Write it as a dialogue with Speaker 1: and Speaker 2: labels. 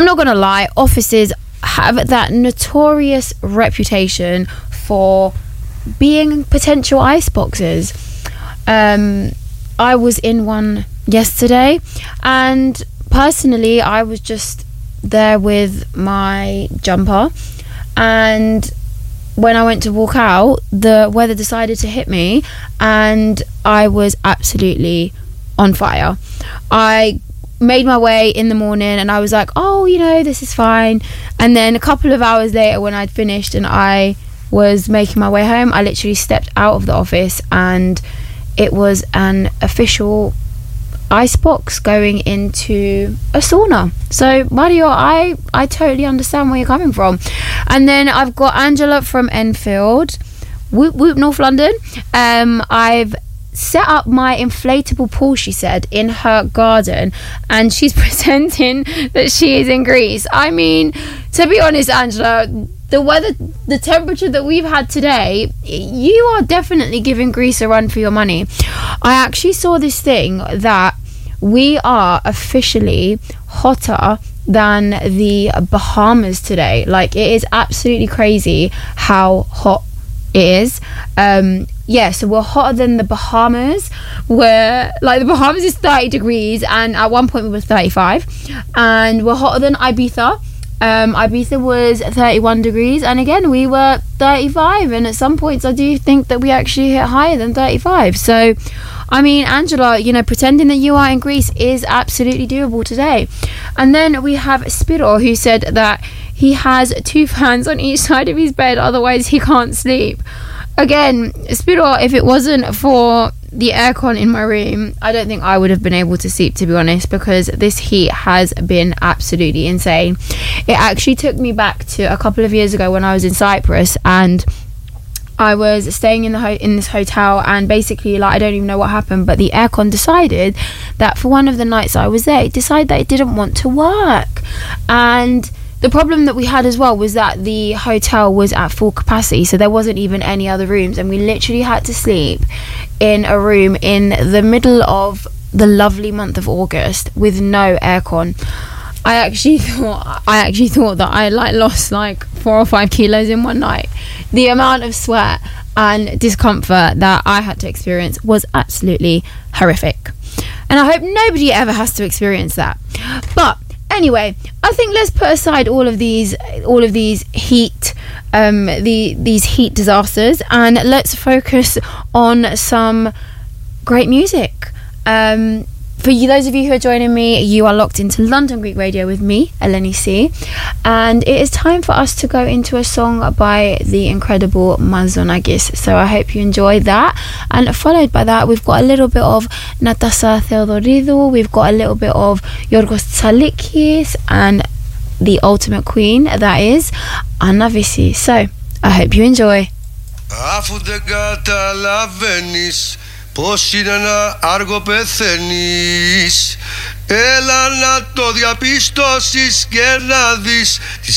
Speaker 1: not gonna lie, offices have that notorious reputation for being potential ice boxes. I was in one yesterday, and personally I was just there with my jumper, and when I went to walk out, the weather decided to hit me, and I was absolutely on fire. I made my way in the morning, and I was like, oh, you know, this is fine. And then a couple of hours later, when I'd finished and I was making my way home, I literally stepped out of the office, and it was an official icebox going into a sauna. So Mario, I totally understand where you're coming from. And then I've got Angela from Enfield, whoop whoop, North London. I've set up my inflatable pool, she said, in her garden, and she's pretending that she is in Greece. I mean, to be honest, Angela, the weather, the temperature that we've had today, you are definitely giving Greece a run for your money. I actually saw this thing that we are officially hotter than the Bahamas today. Like, it is absolutely crazy how hot it is. So we're hotter than the Bahamas, where like the Bahamas is 30 degrees, and at one point we were 35, and we're hotter than Ibiza. Ibiza was 31 degrees, and again we were 35, and at some points I do think that we actually hit higher than 35. So I mean, Angela, you know, pretending that you are in Greece is absolutely doable today. And then we have Spiro, who said that he has 2 fans on each side of his bed, otherwise he can't sleep. Again, Spiro, if it wasn't for the aircon in my room, I don't think I would have been able to sleep, to be honest, because this heat has been absolutely insane. It actually took me back to a couple of years ago when I was in Cyprus, and I was staying in this hotel, and basically, like, I don't even know what happened, but the aircon decided that for one of the nights I was there, it decided that it didn't want to work. And the problem that we had as well was that the hotel was at full capacity, so there wasn't even any other rooms, and we literally had to sleep in a room in the middle of the lovely month of August with no aircon. I actually thought that I lost 4 or 5 kilos in one night. The amount of sweat and discomfort that I had to experience was absolutely horrific, and I hope nobody ever has to experience that. But anyway, I think let's put aside all of these heat these heat disasters, and let's focus on some great music. For you, those of you who are joining me, you are locked into London Greek Radio with me, Eleni C, and it is time for us to go into a song by the incredible Mazonakis. So I hope you enjoy that, and followed by that we've got a little bit of Natasha Theodoridou, we've got a little bit of Yorgos Tsalikis, and the ultimate queen, that is Anna Vissi. So I hope you enjoy.
Speaker 2: Πώς είναι να άργο πεθαίνεις, έλα να το διαπιστώσεις και να δεις